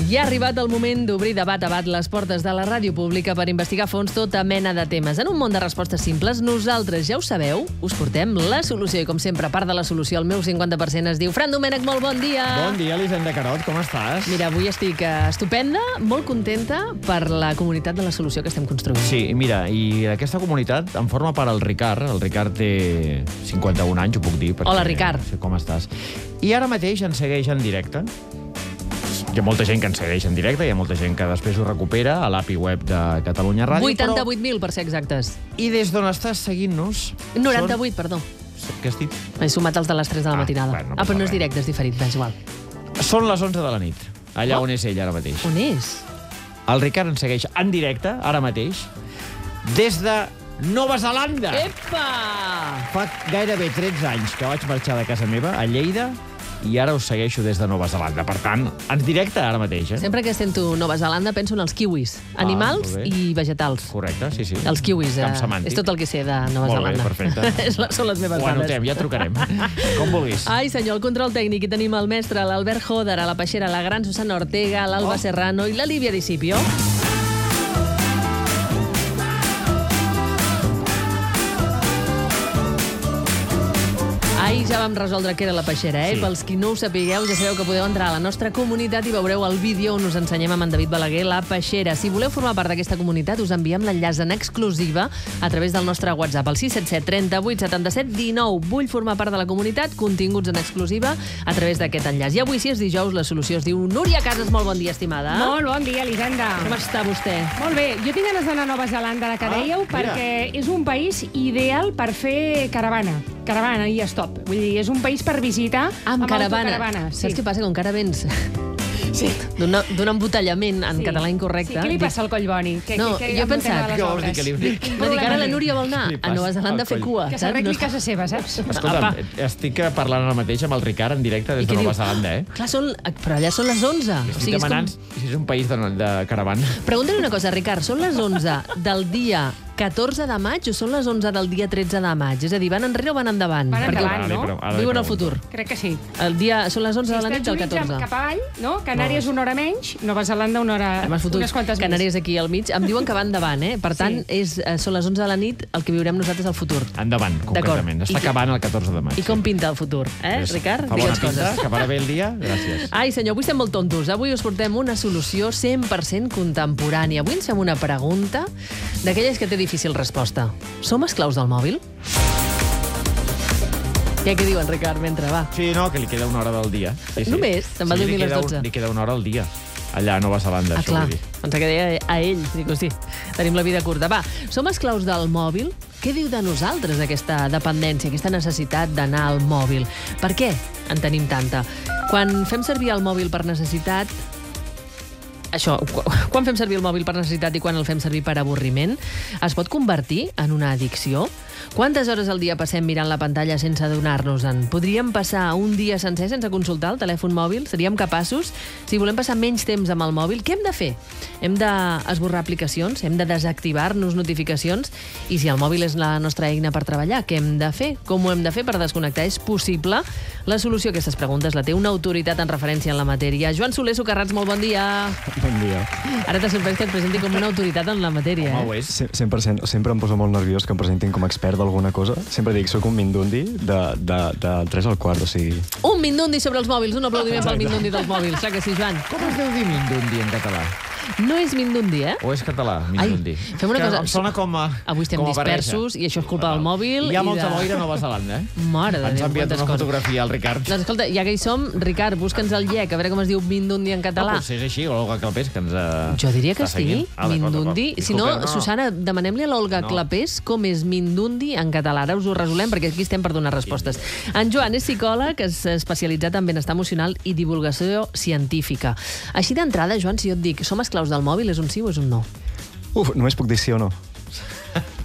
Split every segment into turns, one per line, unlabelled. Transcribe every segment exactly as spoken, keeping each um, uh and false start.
Ja ha arribat el moment d'obrir de bat a bat les portes de la ràdio pública per investigar a fons tota mena de temes. En un món de respostes simples, nosaltres, ja ho sabeu, us portem la solució. I com sempre, part de la solució, el meu cinquanta per cent es diu Fran Domènech, molt bon dia.
Bon dia, Elisenda Carot, com estàs?
Mira, avui estic eh, estupenda, molt contenta per la comunitat de la solució que estem construint.
Sí, mira, i aquesta comunitat en forma part el Ricard. El Ricard té cinquanta-un anys, ho puc dir. Perquè,
Hola, Ricard.
No sé com estàs. I ara mateix ens segueix en directe. Hi ha molta gent que ens segueix en directe, hi ha molta gent que després ho recupera a l'A P I web de Catalunya Ràdio.
vuitanta-vuit mil, per ser exactes.
I des d'on estàs seguint-nos...
noranta-vuit, són... perdó.
Què has dit?
He sumat els de les tres de la
Ah,
matinada.
bueno, no
ah, però no és
passa
directe, és diferit, és igual.
Són les onze de la nit, allà
Oh.
on és ell ara mateix.
On és?
El Ricard ens segueix en directe, ara mateix, des de Nova Zelanda.
Epa!
Fa gairebé tretze anys que vaig marxar de casa meva, a Lleida, i ara us segueixo des de Nova Zelanda. Per tant, en directe ara mateix, eh?
Sempre que sento Nova Zelanda penso en els kiwis.
Ah,
Animals
molt bé.
i vegetals.
Correcte, sí, sí.
Els kiwis, eh,
Camp semàntic.
és tot el que sé de Nova
Molt
Zelanda.
bé, perfecte.
És la- Són les meves
Ho
dades.
anotem, ja trucarem. Com vulguis.
Ai, senyor, el control tècnic. I tenim el mestre, l'Albert Joder, a la Peixera, la gran Susana Ortega, l'Alba
Oh.
Serrano i la Lívia Discipio. Ahir ja vam resoldre què era la Peixera, eh?
Sí.
Pels qui no ho sapigueu, ja sabeu que podeu entrar a la nostra comunitat i veureu el vídeo on us ensenyem amb en David Balaguer la Peixera. Si voleu formar part d'aquesta comunitat, us enviem l'enllaç en exclusiva a través del nostre WhatsApp, el sis set set, trenta-vuit, setanta-set, dinou. Vull formar part de la comunitat, continguts en exclusiva a través d'aquest enllaç. I avui, si és dijous, la solució es diu Núria Casas. Molt bon dia, estimada.
Molt bon dia, Elisenda.
Com està vostè?
Molt bé, jo tinc ganes d'anar a Nova Zelanda, que
Ah,
dèieu,
mira.
perquè és un país ideal per fer caravana. Caravana i stop. Vull dir, és un país per visitar
Amb, caravana.
autocaravana. Sí.
Saps què passa? Com que ara vens
Sí.
d'un d'un embotellament en
Sí.
català incorrecte.
Sí, què li
dic-
passa al Collboni? Que,
No,
que, que
jo he
amb el tema
pensat-
de les
Què vols dir
obres?
que li-
Quin- quin
No, dic, ara
problema
la
té?
Núria vol anar
Li
a
passa
Nova Zelanda a
al
fer
coll.
cua.
Que
saps?
s'arregli
No
a
és-
casa seva, saps?
Escolta'm,
Apa.
estic parlant ara mateix amb el Ricard en directe des
I
de
què
Nova
diu?
Zelanda, eh?
Clar, són, però allà són les onze.
Estic
O sigui, és
demanant
com...
si és un país de, de caravana.
Pregunta-li una cosa, Ricard. Són les onze del dia catorze de maig o són les onze del dia tretze de maig? És a dir, van enrere o van endavant?
Van
Perquè
endavant,
Ara li
no?
pre- ara li
viuen el
pregunto.
futur.
Crec que sí.
El dia, són les onze de la nit del
Estats Units
catorze.
cap avall, no? Canàries una hora menys, Nova Zelanda una hora...
Hem fotut
unes quantes
Canàries aquí al mig. Em diuen que va endavant, eh? Per tant,
Sí.
és, eh, són les onze de la nit, el que viurem nosaltres al futur.
Endavant, concretament. Està
I-
acabant el catorze de maig.
I com pinta el futur, eh,
És-
Ricard?
Fa bona
Digue'ns
pinta,
coses.
que para bé el dia. Gràcies.
Ai, senyor, avui estem molt tontos. Avui us portem una solució cent per cent contemporània. Avui ens fem una pregunta d'aquelles que té difícil resposta. Som esclaus del mòbil? Què, què diuen, Ricard, mentre va?
Sí, no, que li queda una hora del dia. Sí, sí.
Només? Se'n va
sí,
dormir
li
a les
queda
dotze.
Un, li queda una hora al dia, allà a Nova Zelanda,
Ah,
això
clar.
vull dir.
Pensava que deia a ell. Dic, hosti, tenim la vida curta. Va, som esclaus del mòbil? Què diu de nosaltres aquesta dependència, aquesta necessitat d'anar al mòbil? Per què en tenim tanta? Quan fem servir el mòbil per necessitat, això, qu- quan fem servir el mòbil per necessitat i quan el fem servir per avorriment, es pot convertir en una addicció? Quantes hores al dia passem mirant la pantalla sense adonar-nos-en? Podríem passar un dia sencer sense consultar el telèfon mòbil? Seríem capaços? Si volem passar menys temps amb el mòbil, què hem de fer? Hem d'esborrar aplicacions? Hem de desactivar-nos notificacions? I si el mòbil és la nostra eina per treballar, què hem de fer? Com ho hem de fer per desconnectar? És possible? La solució a aquestes preguntes la té una autoritat en referència en la matèria. Joan Soler Socarrats, molt bon dia.
Bon dia.
Ara t'ha sorprès que et presenti com una autoritat en la matèria.
Home, ho
Eh?
és.
Se- cent per cent. Sempre em posa molt nerviós que em presentin com a expert d'alguna cosa. Sempre dic, sóc un mindundi de, de, de tres al quart, o sigui...
Un mindundi sobre els mòbils, un aplaudiment pel mindundi dels mòbils. Clar que sí, Joan?
Com es deu dir Mindundi en català?
No és mindundi, eh?
O és català, Mindundi?
Ai, fem una
És que
cosa.
Em sona com a
Avui estem
com a
dispersos
barreja.
i això és culpa del mòbil.
Hi ha
i
molta
de...
boira a Nova Zelanda, eh?
Mare de
Ens
Déu,
ha enviat
quantes
una
coses.
fotografia al Ricard.
Doncs escolta, ja que hi som, Ricard, busca'ns el llec, a veure com es diu mindundi en
No,
català.
potser és així, o l'Olga Clapés, que ens eh,
Jo diria que
està
sí,
seguint. Ah, d'acord,
mindundi.
d'acord.
Si no,
Disculpeu,
Susana, demanem-li a l'Olga
No.
Clapés com és mindundi en català. Ara us ho resolem, perquè aquí estem per donar respostes. En Joan és psicòleg, és especialitzat en benestar emocional i divulgació científica. Així d'entrada, Joan, si jo et dic som esclaus del mòbil, és un sí o és un no?
Uf, només puc dir sí o no.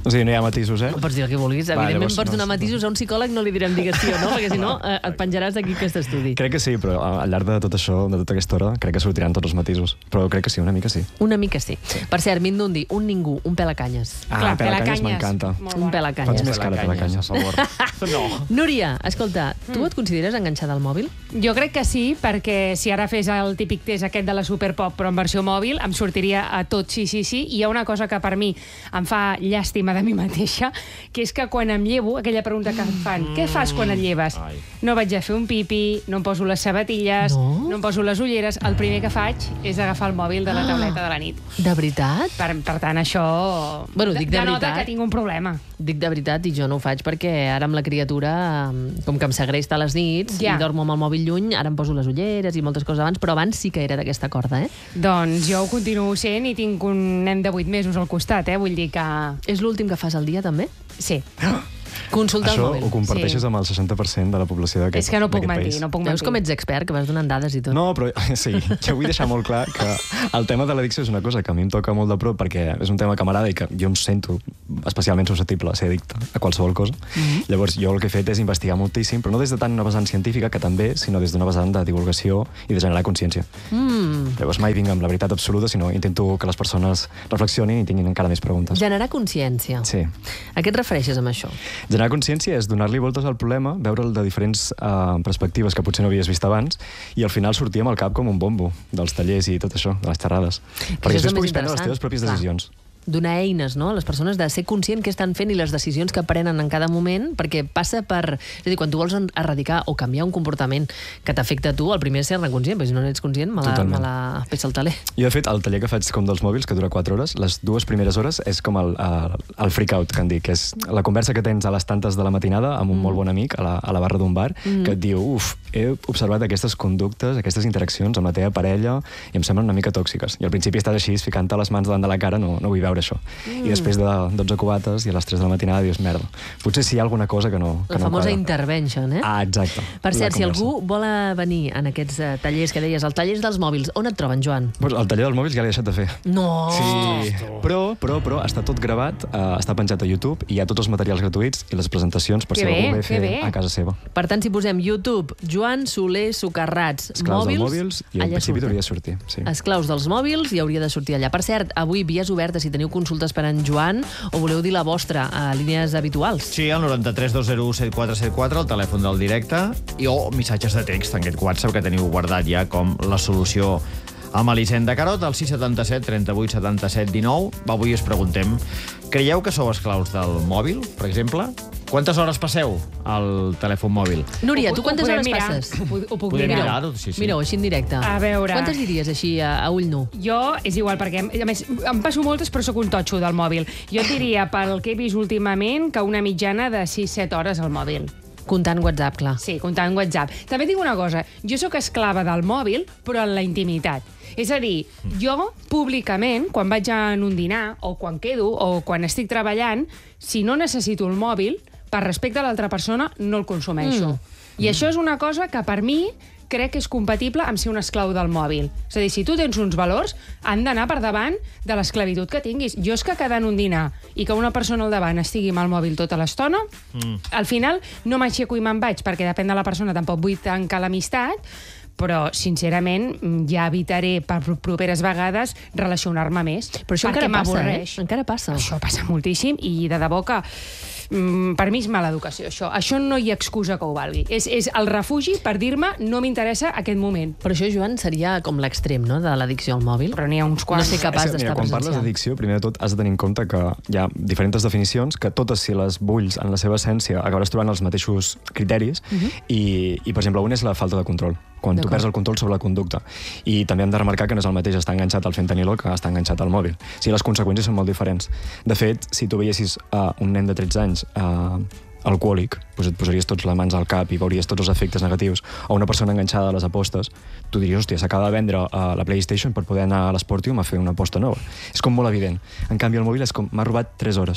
O sigui, no hi ha matisos, eh?
Pots dir el que vulguis.
Va,
Evidentment,
llavors,
pots donar
no,
matisos a un psicòleg, no li direm digues sí o no, perquè si no eh, et penjaràs d'aquí aquest estudi.
Crec que sí, però al llarg de tot això, de tota aquesta hora, crec que sortiran tots els matisos. Però crec que sí, una mica sí.
Una mica sí. Per cert, Mindundi, un ningú, un pelacanyes.
Ah,
Clar,
Pelacanyes
Pelacanyes.
m'encanta.
Molt
Un
bona.
pelacanyes.
Fans més cara Pelacanyes.
a favor. No.
Núria, escolta, tu et consideres enganxada al mòbil?
Jo crec que sí, perquè si ara fes el típic test aquest de la Superpop, però en versió mòbil, em sortiria a tot sí, sí, sí. I hi ha una cosa que per mi em fa llàstima de mi mateixa, que és que quan em llevo, aquella pregunta que em fan, mm. què fas quan et lleves?
Ai.
No vaig a fer un pipi, no em poso les sabatilles,
No?
no em poso les ulleres, el primer que faig és agafar el mòbil de la tauleta de la nit.
De veritat?
Per, per tant, això
Bueno, dic de
denota
veritat.
que tinc un problema.
Dic de veritat, i jo no ho faig perquè ara amb la criatura, eh, com que em segresta a les nits
Ja.
i dormo amb el mòbil lluny, ara em poso les ulleres i moltes coses abans, però abans sí que era d'aquesta corda, eh?
Doncs jo ho continuo sent i tinc un nen de vuit mesos al costat, eh? Vull dir que...
És l'últim que fas al dia, també?
Sí.
Consultar
Això
el mòbil.
ho comparteixes
Sí.
amb el seixanta per cent de la població d'aquest
És que no puc
d'aquest
mentir,
país.
no puc
Veus
mentir.
com ets expert, que vas donant dades i tot.
No, però sí, jo vull deixar molt clar que el tema de l'addicció és una cosa que a mi em toca molt de prop perquè és un tema que m'agrada i que jo em sento especialment susceptible a ser addicte a qualsevol cosa. Mm-hmm. Llavors, jo el que he fet és investigar moltíssim, però no des de tant una vessant científica, que també, sinó des d'una vessant de divulgació i de generar consciència.
Mm.
Llavors, mai vinc amb la veritat absoluta, sinó intento que les persones reflexionin i tinguin encara més preguntes.
Generar consciència.
Sí.
A què et refereixes amb això?
Generar consciència és donar-li voltes al problema, veure'l de diferents uh, perspectives que potser no havies vist abans, i al final sortir amb el cap com un bombo dels tallers i tot això, de les xerrades.
això
Perquè
és el
després
més
puguis prendre les
interessant.
teves pròpies
Clar.
decisions.
Donar eines, no?, a les persones de ser conscient què estan fent i les decisions que prenen en cada moment, perquè passa per... És a dir, quan tu vols erradicar o canviar un comportament que t'afecta a tu, el primer és ser-ne conscient, perquè si no n'ets conscient, me la, me la peix al taler.
Jo, de fet, el taller que faig com dels mòbils, que dura quatre hores, les dues primeres hores és com el, el, el freak-out, que en dic, que és la conversa que tens a les tantes de la matinada amb un mm. molt bon amic a la, a la barra d'un bar, mm. que et diu, uf, he observat aquestes conductes, aquestes interaccions amb la teva parella i em semblen una mica tòxiques. I al principi estàs així, ficant-te les mans davant de la cara, no, no vull veure això. Mm. I després de dotze cubates i a les tres de la matinada dius, merda, potser sí hi ha alguna cosa que no que
La
no
famosa
quadra.
intervention, eh?
Ah, exacte.
Per
La
cert, si
conversa.
algú vol venir en aquests uh, tallers que deies, els tallers dels mòbils, on et troben, Joan?
Pues el taller dels mòbils ja l'he deixat de fer.
No!
Sí, però, però, però està tot gravat, uh, està penjat a YouTube i hi ha tots els materials gratuïts i les presentacions per
Que
si
bé,
algú ve a
que
fer
bé.
a casa seva.
Per tant, si posem YouTube, Joan Soler Socarrats,
Esclaus
mòbils,
dels mòbils i en
allà
principi
surten.
hauria de sortir. Sí.
Esclaus dels mòbils i hauria de sortir allà. Per cert, avui vies obertes si teniu consultes per en Joan o voleu dir la vostra a línies habituals.
Sí, el noranta-tres dos zero u set quatre set quatre, el telèfon del directe, i o missatges de text en aquest WhatsApp que teniu guardat ja com la solució amb Elisenda Carot, al sis setanta set trenta vuit setanta set dinou. Avui us preguntem, creieu que sou esclaus del mòbil, per exemple? Quantes hores passeu al telèfon mòbil?
Núria,
Ho
tu
pu-
quantes
ho podem
hores
mirar.
passes?
Ho, pu- ho puc
Podem
mirar.
mirar-ho, sí, sí.
Mireu, així en directe.
A veure.
Quantes diries així a, a ull nu?
Jo, és igual, perquè a més, em passo moltes, però sóc un totxo del mòbil. Jo et diria, pel que he vist últimament, que una mitjana de sis set hores al mòbil.
Comptant WhatsApp, clar.
Sí, comptant WhatsApp. També dic una cosa, jo sóc esclava del mòbil, però en la intimitat. És a dir, jo, públicament, quan vaig en un dinar, o quan quedo, o quan estic treballant, si no necessito el mòbil, per respecte a l'altra persona, no el consumeixo.
Mm.
I això és una cosa que, per mi, crec que és compatible amb ser un esclau del mòbil. És a dir, si tu tens uns valors, han d'anar per davant de l'esclavitud que tinguis. Jo és que quedar en un dinar i que una persona al davant estigui amb el mòbil tota l'estona, mm. al final no m'aixeco i me'n vaig, perquè depèn de la persona, tampoc vull tancar l'amistat, però, sincerament, ja evitaré per properes vegades relacionar-me més.
Però això
perquè
encara passa,
m'avorreix.
eh? Encara passa.
Això passa moltíssim i de debò que mm, per mi és mala educació, això. Això no hi ha excusa que ho valgui. És, és el refugi per dir-me no m'interessa aquest moment.
Però això, Joan, seria com l'extrem, no?, de l'addicció al mòbil.
Però n'hi ha uns
No
quants.
ser capaç
És que,
d'estar
mira, quan parles
presencial.
d'addicció, primer de tot has de tenir en compte que hi ha diferents definicions, que totes, si les bulls en la seva essència, acabaràs trobant els mateixos criteris, uh -huh. i, i, per exemple, un és la falta de control, quan tu perds el control sobre la conducta. I també hem de remarcar que no és el mateix estar enganxat al fentanilo que estar enganxat al mòbil. O sigui, les conseqüències són molt diferents. De fet, si tu veiessis uh, un nen de tretze anys uh, alcohòlic, doncs et posaries tots les mans al cap i veuries tots els efectes negatius. O una persona enganxada a les apostes, tu diries, hòstia, s'acaba de vendre uh, la PlayStation per poder anar a l'Sportium a fer una aposta nova. És com molt evident. En canvi, el mòbil és com, m'ha robat tres hores.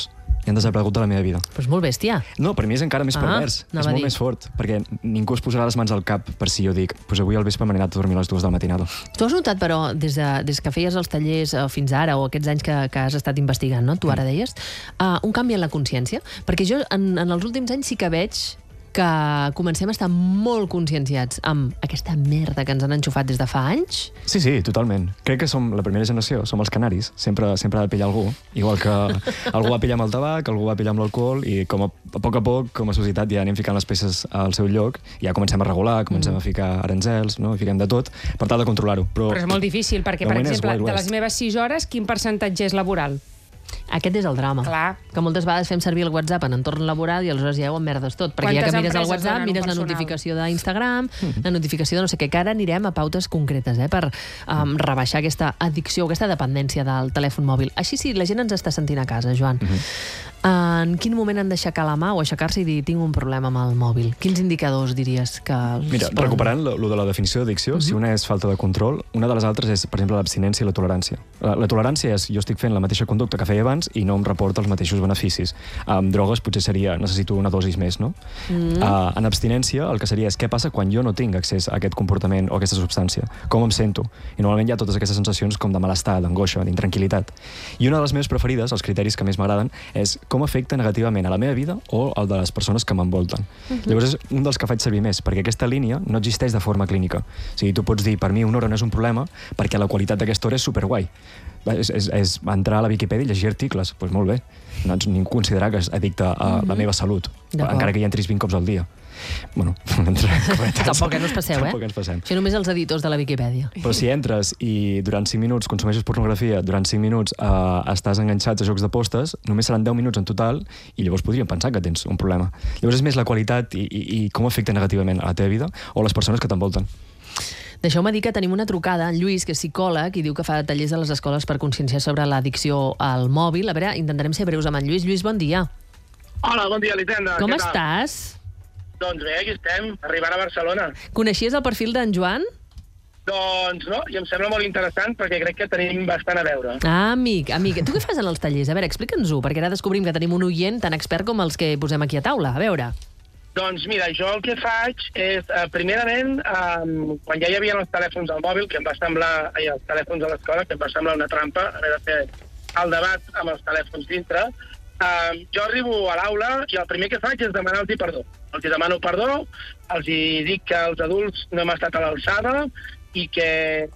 i han desaparegut de la meva vida.
Però és molt bèstia.
No, per mi és encara més
Ah,
pervers. És
anava a
molt
dir.
més fort, perquè ningú es posarà les mans al cap per si jo dic pues avui al vespre m'he anat a dormir a les dues del matinada.
Tu has notat, però, des, de, des que feies els tallers eh, fins ara, o aquests anys que, que has estat investigant, no? Tu ara deies, uh, un canvi en la consciència? Perquè jo, en, en els últims anys, sí que veig que comencem a estar molt conscienciats amb aquesta merda que ens han enxufat des de fa anys.
Sí, sí, totalment. Crec que som la primera generació, som els canaris. Sempre, sempre ha de pillar algú. Igual que algú va pillar amb el tabac, algú va pillar amb l'alcohol, i com a, a poc a poc, com a societat, ja anem ficant les peces al seu lloc, ja comencem a regular, comencem mm. a ficar aranzels, no? I fiquem de tot, per tal de controlar-ho. Però,
Però és molt difícil, perquè,
de
per
moment és
exemple,
Wild
de
West.
les meves sis hores, quin percentatge és laboral?
Aquest és el drama.
Clar.
Que moltes vegades fem servir el WhatsApp en entorn laboral i aleshores ja ho emmerdes tot. Perquè ja
Quantes
que mires el
empreses
WhatsApp,
donen un
mires la
personal?
notificació d'Instagram, la notificació de no sé què, que ara anirem a pautes concretes, eh, per um, rebaixar aquesta addicció, aquesta dependència del telèfon mòbil. Així sí, la gent ens està sentint a casa, Joan. En quin moment han d'aixecar la mà o aixecar-se i dir tinc un problema amb el mòbil? Quins indicadors diries que...
Mira,
es poden-
recuperant lo, lo de la definició d'addicció, uh -huh. si una és falta de control, una de les altres és, per exemple, l'abstinència i la tolerància. La, la tolerància és jo estic fent la mateixa conducta que feia abans i no em reporta els mateixos beneficis. Amb drogues potser seria necessito una dosis més, no? Mm. Uh, en abstinència el que seria és què passa quan jo no tinc accés a aquest comportament o a aquesta substància? Com em sento? I normalment hi ha totes aquestes sensacions com de malestar, d'angoixa, d'intranquil·litat. I una de les meves preferides, els criteris que més m'agraden, és com afecta negativament a la meva vida o al de les persones que m'envolten. Uh-huh. Llavors és un dels que faig servir més, perquè aquesta línia no existeix de forma clínica. O sigui, tu pots dir, per mi una hora no és un problema perquè la qualitat d'aquesta hora és superguai. És, és, és entrar a la Viquipèdia i llegir articles. Doncs pues molt bé. No ets ningú considerar que és addicte a uh-huh. la meva salut, encara que hi entris vint cops al dia. Bueno, entre cometes.
Tampoc ens passeu, eh?
Tampoc ens passem.
Això només els editors de la Viquipèdia.
Però si entres i durant cinc minuts consumeixes pornografia, durant cinc minuts eh, estàs enganxat a jocs d'apostes, només seran deu minuts en total i llavors podríem pensar que tens un problema. Llavors és més la qualitat i, i, i com afecta negativament a la teva vida o a les persones que t'envolten.
Deixeu-me dir que tenim una trucada, en Lluís, que és psicòleg i diu que fa tallers a les escoles per conscienciar sobre l'addicció al mòbil. A veure, intentarem ser breus amb en Lluís. Lluís, bon dia.
Hola, bon dia, Elisenda.
Com
Què tal?
estàs?
Doncs bé, aquí estem, arribant a Barcelona.
Coneixies el perfil d'en Joan?
Doncs no, i em sembla molt interessant perquè crec que tenim bastant a veure.
Ah, amic, amic. Tu què fas en els tallers? A veure, explica'ns-ho, perquè ara descobrim que tenim un oient tan expert com els que posem aquí a taula. A veure.
Doncs mira, jo el que faig és, eh, primerament, eh, quan ja hi havia els telèfons al mòbil, que em va semblar, ai, els telèfons a l'escola, que em va semblar una trampa, haver de fer el debat amb els telèfons dintre, eh, jo arribo a l'aula i el primer que faig és demanar-los perdó. Els demano perdó, els dic que els adults no hem estat a l'alçada i que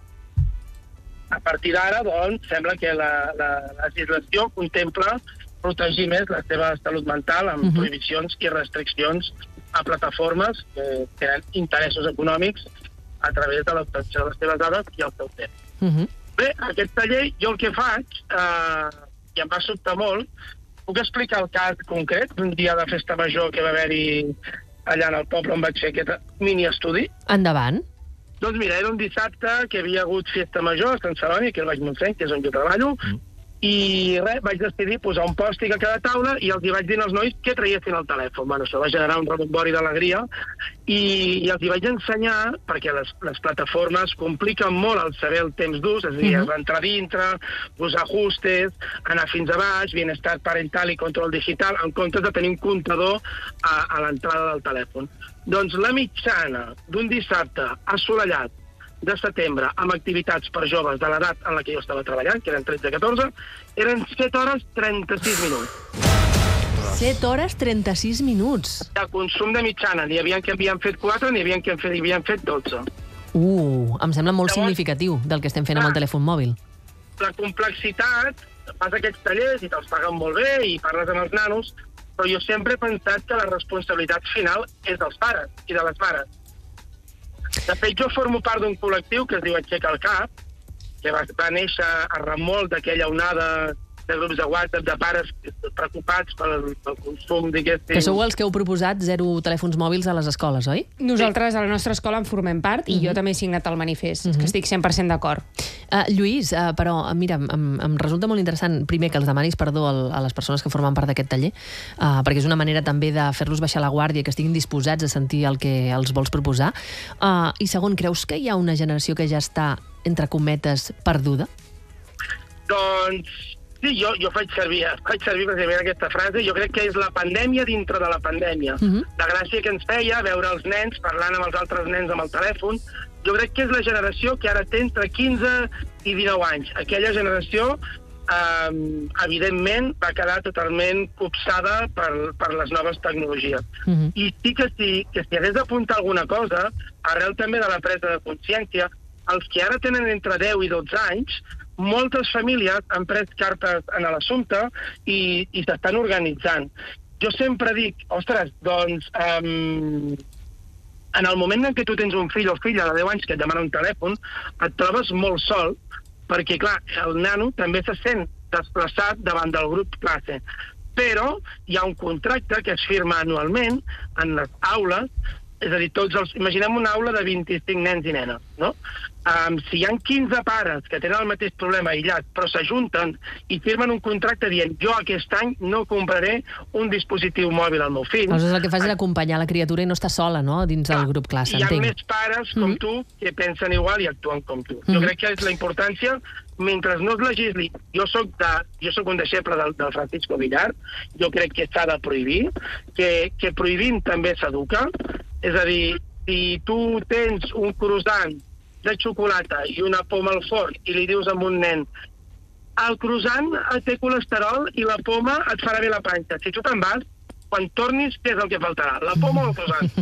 a partir d'ara, doncs, sembla que la, la, la legislació contempla protegir més la seva salut mental amb uh-huh. prohibicions i restriccions a plataformes que tenen interessos econòmics a través de l'obtenció de les seves dades i el seu temps.
Uh-huh.
Bé, aquest taller, jo el que faig, eh, i em va sobtar molt, puc explicar el cas concret d'un dia de festa major que va haver-hi allà en el poble on vaig fer aquest mini-estudi?
Endavant.
Doncs mira, era un dissabte que havia hagut festa major a Sant Celoni, que és el Baix Montseny, que és on jo treballo, mm. i res, vaig decidir posar un pòstic a cada taula i els hi vaig dir als nois que traiessin el telèfon. Bueno, això va generar un rebombori d'alegria i, i els hi vaig ensenyar, perquè les, les plataformes compliquen molt el saber el temps d'ús, és a dir, uh-huh. entrar dintre, posar ajustes, anar fins a baix, bienestar parental i control digital, en comptes de tenir un comptador a, a l'entrada del telèfon. Doncs la mitjana d'un dissabte assolellat de setembre amb activitats per joves de l'edat en la que jo estava treballant, que eren tretze a catorze, eren set hores trenta-sis minuts.
set hores trenta-sis minuts.
De consum de mitjana. N'hi havia que havien fet quatre, n'hi havia que havien fet dotze.
Uh, em sembla molt
Llavors,
significatiu del que estem fent amb el telèfon mòbil.
La complexitat, fas aquests tallers i te'ls paguen molt bé i parles amb els nanos, però jo sempre he pensat que la responsabilitat final és dels pares i de les mares. De fet, jo formo part d'un col·lectiu que es diu Aixeca el Cap, que va, va néixer a remolc d'aquella onada de grups de WhatsApp de pares preocupats pel, pel consum, diguéssim.
Que sou els que heu proposat zero telèfons mòbils a les escoles, oi?
Nosaltres, a la nostra escola, en formem part i uh-huh. jo també he signat el manifest, uh-huh. que estic cent per cent d'acord.
Uh, Lluís, uh, però, mira, em, em resulta molt interessant, primer, que els demanis perdó al, a les persones que formen part d'aquest taller, uh, perquè és una manera també de fer-los baixar la guàrdia, que estiguin disposats a sentir el que els vols proposar. Uh, I segon, creus que hi ha una generació que ja està, entre cometes, perduda?
Doncs Sí, jo, jo faig servir, faig servir precisament aquesta frase. Jo crec que és la pandèmia dintre de la pandèmia. Uh -huh. La gràcia que ens feia veure els nens parlant amb els altres nens amb el telèfon. Jo crec que és la generació que ara té entre quinze i dinou anys. Aquella generació, eh, evidentment, va quedar totalment copsada per, per les noves tecnologies. Uh -huh. I sí que si, que si hagués d'apuntar alguna cosa, arrel també de la presa de consciència, els que ara tenen entre deu i dotze anys, moltes famílies han pres cartes en l'assumpte i, i s'estan organitzant. Jo sempre dic, ostres, doncs, um, en el moment en què tu tens un fill o filla de deu anys que et demana un telèfon, et trobes molt sol, perquè, clar, el nano també se sent desplaçat davant del grup classe. Però hi ha un contracte que es firma anualment en les aules, és a dir, tots els, imaginem una aula de vint-i-cinc nens i nenes, no? Um, si hi ha quinze pares que tenen el mateix problema aïllat, però s'ajunten i firmen un contracte dient jo aquest any no compraré un dispositiu mòbil al meu fill...
Aleshores, el que fas és acompanyar la criatura i no està sola, no?, dins del grup classe,
entenc. Hi ha
entenc.
més pares com mm -hmm. tu que pensen igual i actuen com tu. Mm -hmm. Jo crec que és la importància, mentre no es legisli... Jo soc, de, jo soc un deixeble del, del Francisco Villar, jo crec que s'ha de prohibir, que, que prohibint també s'educa. És a dir, si tu tens un croissant de xocolata i una poma al forn i li dius a un nen el croissant té colesterol i la poma et farà bé la panxa. Si tu te'n vas, quan tornis, què és el que faltarà? La poma o el croissant?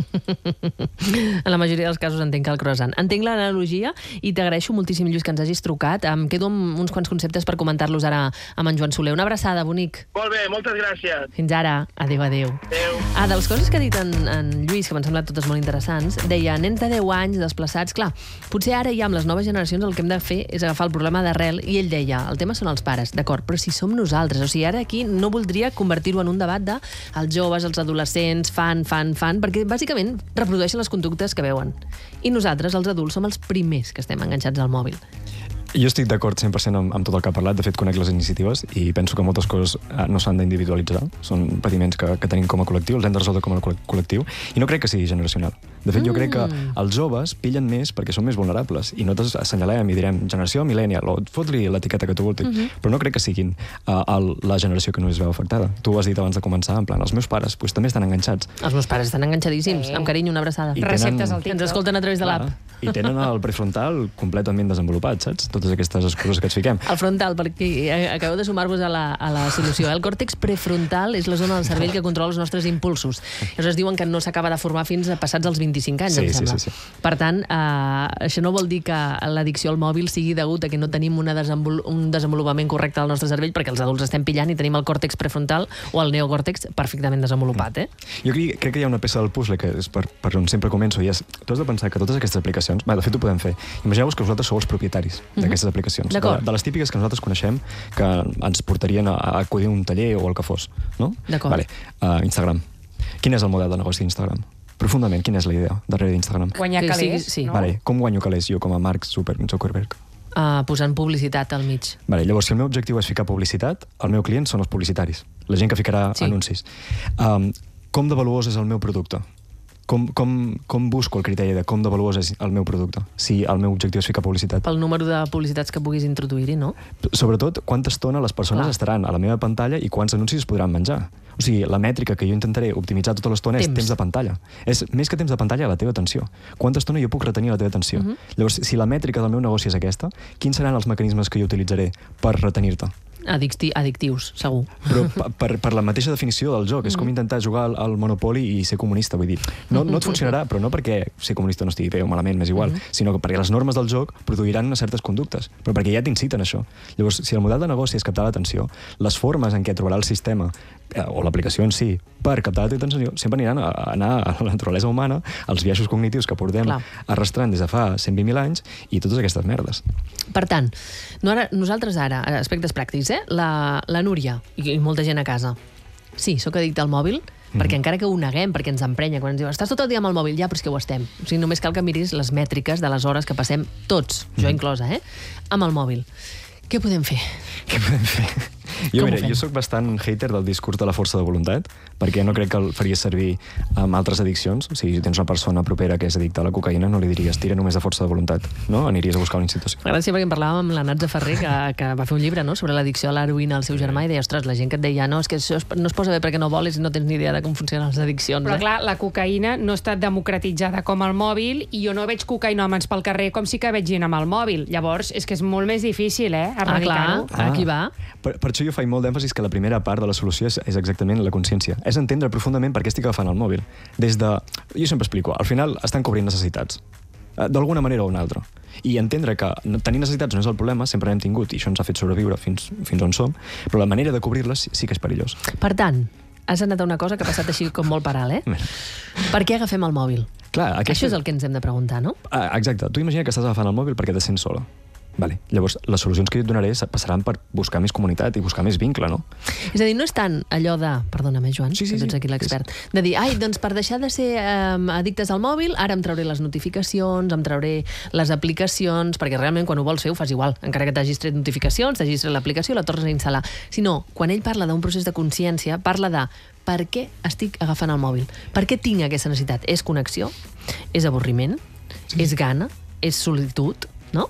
En la majoria dels casos entenc que el croissant. Entenc l'analogia i t'agraeixo moltíssim, Lluís, que ens hagis trucat. Em quedo amb uns quants conceptes per comentar-los ara amb en Joan Soler. Una abraçada, bonic.
Molt bé, moltes gràcies.
Fins ara. Adéu, adéu.
Adéu.
Ah, de les coses que ha dit en, en Lluís, que m'han semblat totes molt interessants, deia, nens de deu anys desplaçats, clar, potser ara ja amb les noves generacions el que hem de fer és agafar el problema d'arrel, i ell deia, el tema són els pares, d'acord, però si som nosaltres, o sigui, ara aquí no voldria convertir-ho en un debat de els joves, els adolescents, fan, fan, fan, perquè bàsicament reprodueixen les conductes que veuen. I nosaltres, els adults, som els primers que estem enganxats al mòbil.
Jo estic d'acord cent per cent amb, amb tot el que ha parlat. De fet, conec les iniciatives i penso que moltes coses no s'han d'individualitzar. Són patiments que, que tenim com a col·lectiu, els hem de resoldre com a col·lectiu, i no crec que sigui generacional. De fet, jo crec que els joves pillen més perquè són més vulnerables, i nosaltres assenyalem i direm generació millennial, o fot-li l'etiqueta que tu vulguis, uh -huh. però no crec que siguin uh, el, la generació que no es veu afectada. Tu ho has dit abans de començar, en plan, els meus pares pues, també estan enganxats.
Els meus pares estan enganxadíssims, eh. amb carinyo, una abraçada.
I receptes al TikTok.
Ens escolten a través de l'app.
I tenen el prefrontal completament desenvolupat, saps? Totes aquestes excuses que ens fiquem.
El frontal, perquè acabeu de sumar-vos a, la, a la solució. El còrtex prefrontal és la zona del cervell que controla els nostres impulsos. Llavors diuen que no s'acaba de formar fins a passats els vint-i-cinc anys,
sí,
em sembla.
Sí, sí, sí.
Per tant, eh, això no vol dir que l'addicció al mòbil sigui degut a que no tenim una desenvol un desenvolupament correcte del nostre cervell, perquè els adults estem pillant i tenim el còrtex prefrontal o el neocòrtex perfectament desenvolupat, eh?
Jo crec, crec que hi ha una peça del puzzle que és per, per on sempre començo, i és, tu has de pensar que totes aquestes aplicacions, bé, de fet ho podem fer, imagineu-vos que vosaltres sou els propietaris d'aquestes aplicacions, de, de les típiques que nosaltres coneixem que ens portarien a, a acudir a un taller o el que fos, no?
D'acord.
Vale. Uh, Instagram. Quin és el model de negoci d'Instagram? Profundament, quina és la idea darrere d'Instagram?
Guanyar calés,
sí, sí.
no?
Vale. Com guanyo calés jo com a Mark Zuckerberg?
Uh, posant publicitat al mig.
Vale, llavors, si el meu objectiu és ficar publicitat, el meu client són els publicitaris, la gent que ficarà
sí.
anuncis. Um, com de valuós és el meu producte? Com, com, com busco el criteri de com de valuós és el meu producte, si el meu objectiu és ficar publicitat?
Pel número de publicitats que puguis introduir-hi, no?
Sobretot, quanta estona les persones
Clar.
estaran a la meva pantalla i quants anuncis es podran menjar. O sigui, la mètrica que jo intentaré optimitzar tota l'estona és temps de pantalla. És més que temps de pantalla, la teva atenció. Quanta estona jo puc retenir la teva atenció? Uh -huh. Llavors, si la mètrica del meu negoci és aquesta, quins seran els mecanismes que jo utilitzaré per retenir-te?
Addicti addictius, segur.
Però per, per la mateixa definició del joc, és com intentar jugar al, al Monopoly i ser comunista, vull dir. No, no et funcionarà, però no perquè ser comunista no estigui bé o malament, m'és igual, sinó que perquè les normes del joc produiran unes certes conductes, però perquè ja t'inciten això. Llavors, si el model de negoci és captar l'atenció, les formes en què trobarà el sistema o l'aplicació en si per captar la teva atenció sempre aniran a anar a la naturalesa humana, als biaixos cognitius que portem Clar. arrastrant des de fa cent vint mil anys i totes aquestes merdes.
Per tant, no ara, nosaltres ara, aspectes pràctics, eh? La, la Núria i, i molta gent a casa. Sí, sóc addicte al mòbil, perquè mm-hmm. encara que ho neguem, perquè ens emprenya, quan ens diu estàs tot el dia amb el mòbil, ja, però és que ho estem. O sigui, només cal que miris les mètriques de les hores que passem tots, jo mm-hmm. inclosa, eh? amb el mòbil. Què podem fer?
Què podem fer? Jo,
Com ho
mira,
fem?
jo sóc bastant hater del discurs de la força de voluntat, perquè no crec que el faria servir amb altres addiccions. O sigui, si tens una persona propera que és addicta a la cocaïna, no li diries tira només de força de voluntat, no? Aniries a buscar una institució.
M'agrada sempre que en parlàvem amb la Natza Ferrer, que, que va fer un llibre, no?, sobre l'addicció a l'heroïna al seu germà, i deia, ostres, la gent que et deia, no, és que això es- no es posa bé perquè no vols i no tens ni idea de com funcionen les addiccions.
Però
eh?
clar, la cocaïna no està democratitzada com el mòbil i jo no veig cocaïnòmens pel carrer com sí que veig gent amb el mòbil. Llavors, és que és molt més difícil, eh,
Ah, clar,
erradicar-ho.
aquí va.
Per, per això jo faig molt d'èmfasis que la primera part de la solució és, és exactament la consciència. És entendre profundament per què estic agafant el mòbil. Des de... Jo sempre explico, al final estan cobrint necessitats, eh, d'alguna manera o una altra. I entendre que no- tenir necessitats no és el problema, sempre n'hem tingut, i això ens ha fet sobreviure fins, fins on som, però la manera de cobrir-les sí, sí que és perillós.
Per tant, has anat a una cosa que ha passat així com molt paral, eh?
Mira.
Per què agafem el mòbil?
Clar,
Això és el que ens hem de preguntar, no?
Ah, exacte. Tu imagina que estàs agafant el mòbil perquè te sents sola. Vale. Llavors, les solucions que jo et donaré se- passaran per buscar més comunitat i buscar més vincle, no?
És a dir, no és tant allò de... Perdona'm, Joan,
Sí, sí,
que tu ets
sí.
aquí l'expert. De dir, ai, doncs per deixar de ser eh, addictes al mòbil, ara em trauré les notificacions, em trauré les aplicacions, perquè realment quan ho vols fer ho fas igual. Encara que t'hagis tret notificacions, t'hagis tret l'aplicació, la tornes a instal·lar. Si no, quan ell parla d'un procés de consciència, parla de per què estic agafant el mòbil? Per què tinc aquesta necessitat? És connexió? És avorriment? Sí. És gana? És solitud? No?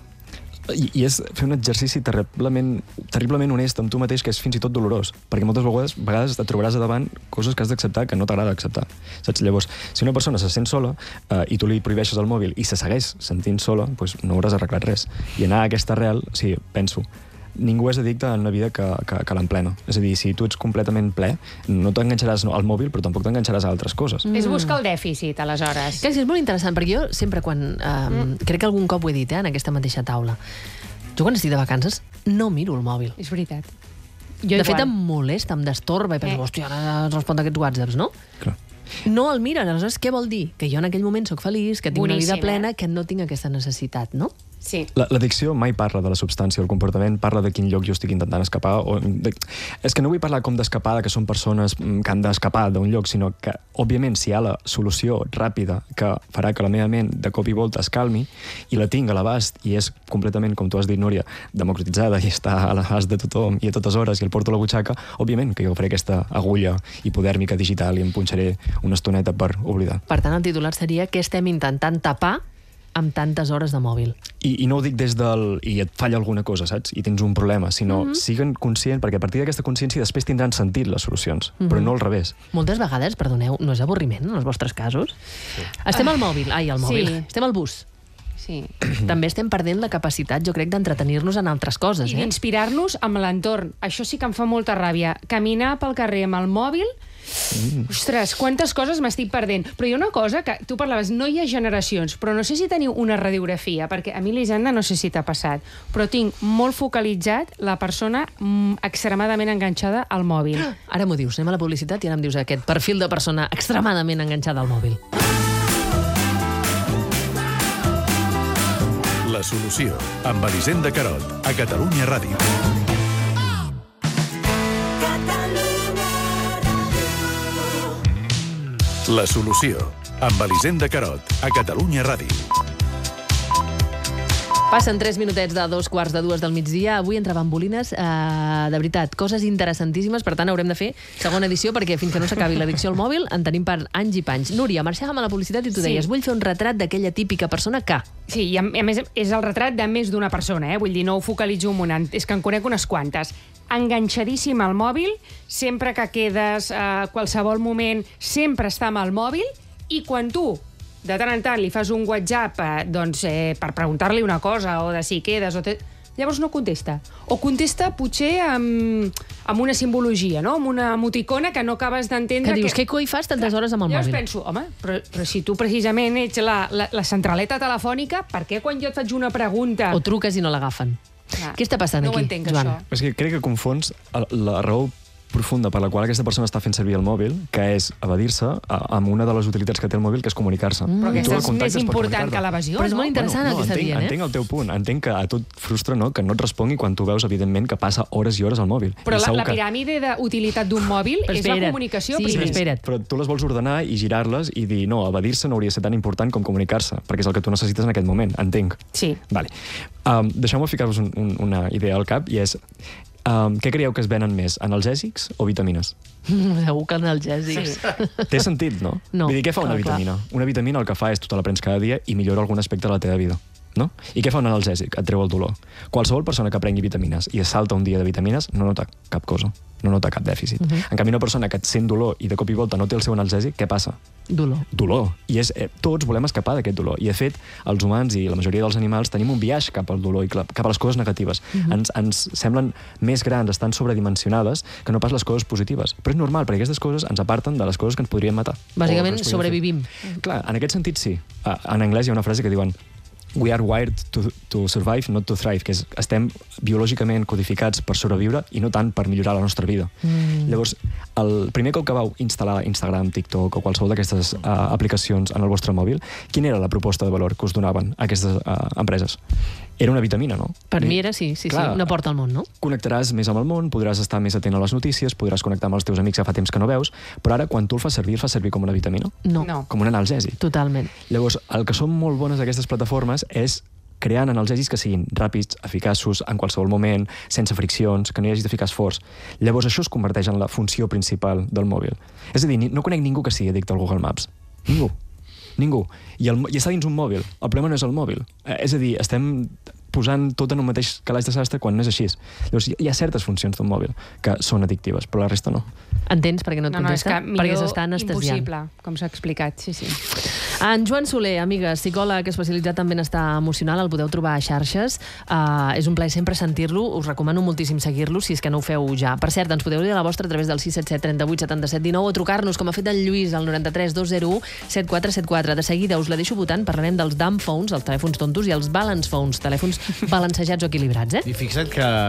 I, i és fer un exercici terriblement, terriblement honest amb tu mateix, que és fins i tot dolorós, perquè moltes vegades, vegades et trobaràs a davant coses que has d'acceptar que no t'agrada acceptar. Saps? Llavors, si una persona se sent sola eh, i tu li prohibeixes el mòbil i se segueix sentint sola, doncs no hauràs arreglat res. I anar a aquesta arrel, o sigui, penso, ningú és addicte en una vida que, que, que l'emplena. És a dir, si tu ets completament ple, no t'enganxaràs al mòbil, però tampoc t'enganxaràs a altres coses.
És buscar el dèficit, aleshores.
Que és molt interessant, perquè jo sempre quan... Eh, mm. Crec que algun cop ho he dit, eh, en aquesta mateixa taula. Jo quan estic de vacances no miro el mòbil.
És veritat. Jo
De fet,
igual.
em molesta, em destorba, i penso,
Eh.
hòstia, ara respon a aquests whatsapps, no?
Clar.
No el miren, aleshores què vol dir? Que jo en aquell moment sóc feliç, que tinc
Boníssim,
una vida plena,
eh?
que no tinc aquesta necessitat, no?
Sí.
La- L'addicció mai parla de la substància o el comportament, parla de quin lloc jo estic intentant escapar. O de... És que no vull parlar com d'escapar, que són persones mm, que han d'escapar d'un lloc, sinó que, òbviament, si hi ha la solució ràpida que farà que la meva ment de cop i volta es calmi, i la tinc a l'abast, i és completament, com tu has dit, Núria, democratitzada i està a l'abast de tothom i a totes hores i el porto a la butxaca, òbviament que jo faré aquesta agulla hipodèrmica digital i em punxaré una estoneta per oblidar.
Per tant, el titular seria què estem intentant tapar amb tantes hores de mòbil.
I, I no ho dic des del... i et falla alguna cosa, saps? I tens un problema, sinó mm-hmm. siguen conscients, perquè a partir d'aquesta consciència després tindran sentit les solucions, mm-hmm. però no al revés.
Moltes vegades, perdoneu, no és avorriment en els vostres casos? Sí. Estem al mòbil, ai, al mòbil.
Sí.
Estem al bus.
Sí.
També estem perdent la capacitat, jo crec, d'entretenir-nos en altres coses,
I
eh?
d'inspirar-nos amb l'entorn. Això sí que em fa molta ràbia. Caminar pel carrer amb el mòbil... Mm. Ostres, quantes coses m'estic perdent. Però hi ha una cosa que tu parlaves, no hi ha generacions, però no sé si teniu una radiografia, perquè a mi, Elisenda, no sé si t'ha passat, però tinc molt focalitzat la persona mm, extremadament enganxada al mòbil.
Ara m'ho dius, anem a la publicitat i ara em dius aquest perfil de persona extremadament enganxada al mòbil.
La solució, amb Elisenda Carot, a Catalunya Ràdio. La solució, amb Elisenda Carot, a Catalunya Ràdio.
Passen tres minutets de dos quarts de dues del migdia. Avui entre bambolines, eh, de veritat, coses interessantíssimes. Per tant, haurem de fer segona edició, perquè fins que no s'acabi l'addicció al mòbil en tenim per anys i panys. Núria, marxàvem a la publicitat i tu
Sí.
deies, vull fer un retrat d'aquella típica persona que...
Sí, i a, a més és el retrat de més d'una persona, eh? Vull dir, no ho focalitzo en una, és que en conec unes quantes. Enganxadíssim al mòbil, sempre que quedes, a qualsevol moment, sempre està amb el mòbil, i quan tu de tant en tant li fas un WhatsApp eh, doncs, eh, per preguntar-li una cosa o de si quedes o te... llavors no contesta. O contesta potser amb, amb una simbologia, no? Amb una emoticona que no acabes d'entendre.
Que dius, què coi fas tantes hores amb el
Llavors
mòbil?
penso, home, però, però si tu precisament ets la, la, la centraleta telefònica, per què quan jo et faig una pregunta...
O truques i no l'agafen.
Ah,
Què està passant
no ho
aquí,
entenc,
Joan?
això.
És que crec que confons el- la raó profunda per la qual aquesta persona està fent servir el mòbil, que és evadir-se a- amb una de les utilitats que té el mòbil, que és comunicar-se.
Però
I tu
aquesta
el
és
contactes
més
per
important
comunicar-te.
que l'evasió,
Però és
no?
molt interessant el que està
entenc,
dient, eh?
entenc el teu punt. Entenc que a tu et frustra, no?, que no et respongui quan tu veus, evidentment, que passa hores i hores al mòbil.
Però
I
la,
segur
la
que-
piràmide d'utilitat d'un mòbil
Però
és la
espera't.
comunicació
Sí,
primer.
però espera't.
Però tu les vols ordenar i girar-les i dir, no, evadir-se no hauria de ser tan important com comunicar-se, perquè és el que tu necessites en aquest moment, entenc.
Sí.
Vale. Um, Deixeu-me ficar-vos un, un, una idea al cap, i és... Um, què creieu que es venen més, analgèsics o vitamines?
Segur que analgèsics.
Té sentit, no?
No,
Vull dir, què fa una
clar,
vitamina? Una vitamina el que fa és tu te la prens cada dia i millora algun aspecte de la teva vida. No? I què fa un analgèsic? Et treu el dolor. Qualsevol persona que prengui vitamines i es salta un dia de vitamines no nota cap cosa, no nota cap dèficit. Uh -huh. En canvi, una persona que et sent dolor i de cop i volta no té el seu analgèsic, què passa?
Dolor.
Dolor. I és, eh, tots volem escapar d'aquest dolor. I, de fet, els humans i la majoria dels animals tenim un biaix cap al dolor i cap a les coses negatives. Uh -huh. ens, ens semblen més grans, estan sobredimensionades, que no pas les coses positives. Però és normal, perquè aquestes coses ens aparten de les coses que ens podrien matar.
Bàsicament, sobrevivim.
Fer. Clar, en aquest sentit, sí. En anglès hi ha una frase que diuen "We are wired to, to survive, not to thrive", que és, estem biològicament codificats per sobreviure i no tant per millorar la nostra vida. Mm. Llavors, el primer cop que vau instal·lar Instagram, TikTok o qualsevol d'aquestes uh, aplicacions en el vostre mòbil, quina era la proposta de valor que us donaven aquestes uh, empreses? Era una vitamina, no?
Per mi era, sí, sí,
Clar,
sí, una porta al món, no?
Connectaràs més amb el món, podràs estar més atent a les notícies, podràs connectar amb els teus amics que fa temps que no veus, però ara, quan tu el fas servir, el fas servir com una vitamina?
No.
No.
Com un analgèsic.
Totalment.
Llavors, el que són molt bones aquestes plataformes és creant analgèsics que siguin ràpids, eficaços, en qualsevol moment, sense friccions, que no hi hagis de ficar esforç. Llavors això es converteix en la funció principal del mòbil. És a dir, no conec ningú que sigui addicte al Google Maps. Ningú. Ningú. I, el, i està dins un mòbil. El problema no és el mòbil. Eh, és a dir, estem posant tot en un mateix calaix de sastre quan no és així. Llavors, hi ha certes funcions d'un mòbil que són addictives, però la resta no.
Entens perquè no et
No, no, és
contesta?
que
Perquè
millor
s'està anestesiant.
impossible, com s'ha explicat, sí, sí.
En Joan Soler, amiga, psicòleg especialitzat en benestar emocional, el podeu trobar a xarxes. Uh, és un plaer sempre sentir-lo. Us recomano moltíssim seguir-lo, si és que no ho feu ja. Per cert, ens podeu dir la vostra a través del sis set set, trenta-vuit, setanta-set, dinou o trucar-nos, com ha fet el Lluís, al noranta-tres dos zero u, set quatre set quatre. De seguida us la deixo votant. Parlarem dels dumb phones, els telèfons tontos, i els balance phones, telèfons balancejats o equilibrats, eh?
I fixa't que